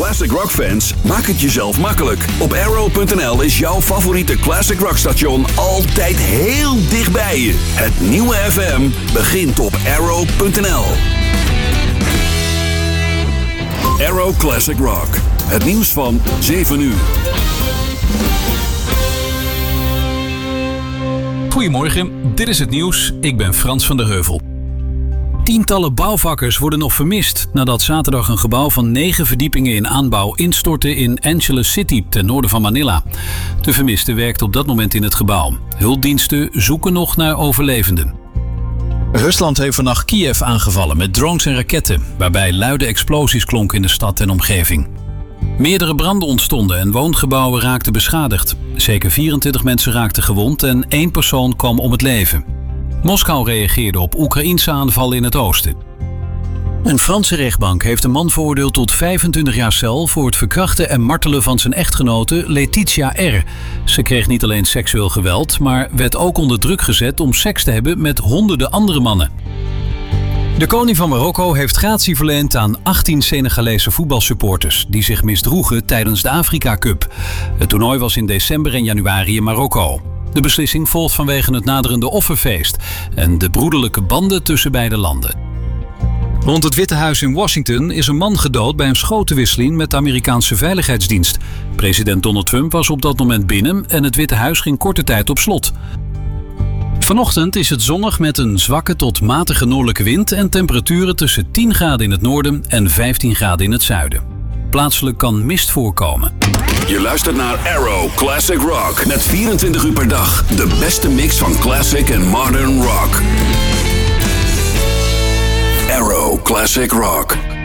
classic rock fans, maak het jezelf makkelijk. Op Arrow.nl is jouw favoriete classic rock station altijd heel dicht bij je. Het nieuwe FM begint op Arrow.nl. Arrow Classic Rock. Het nieuws van 7 uur. Goedemorgen, dit is het nieuws. Ik ben Frans van der Heuvel. Tientallen bouwvakkers worden nog vermist nadat zaterdag een gebouw van 9 verdiepingen in aanbouw instortte in Angeles City, ten noorden van Manila. De vermiste werkt op dat moment in het gebouw. Hulpdiensten zoeken nog naar overlevenden. Rusland heeft vannacht Kiev aangevallen met drones en raketten, waarbij luide explosies klonken in de stad en omgeving. Meerdere branden ontstonden en woongebouwen raakten beschadigd. Zeker 24 mensen raakten gewond en 1 persoon kwam om het leven. Moskou reageerde op Oekraïense aanvallen in het oosten. Een Franse rechtbank heeft een man veroordeeld tot 25 jaar cel voor het verkrachten en martelen van zijn echtgenote Letitia R. Ze kreeg niet alleen seksueel geweld, maar werd ook onder druk gezet om seks te hebben met honderden andere mannen. De koning van Marokko heeft gratie verleend aan 18 Senegalese voetbalsupporters die zich misdroegen tijdens de Afrika Cup. Het toernooi was in december en januari in Marokko. De beslissing volgt vanwege het naderende offerfeest en de broederlijke banden tussen beide landen. Rond het Witte Huis in Washington is een man gedood bij een schotenwisseling met de Amerikaanse Veiligheidsdienst. President Donald Trump was op dat moment binnen en het Witte Huis ging korte tijd op slot. Vanochtend is het zonnig met een zwakke tot matige noordelijke wind en temperaturen tussen 10 graden in het noorden en 15 graden in het zuiden. Plaatselijk kan mist voorkomen. Je luistert naar Arrow Classic Rock met 24 uur per dag de beste mix van classic en modern rock. Arrow Classic Rock.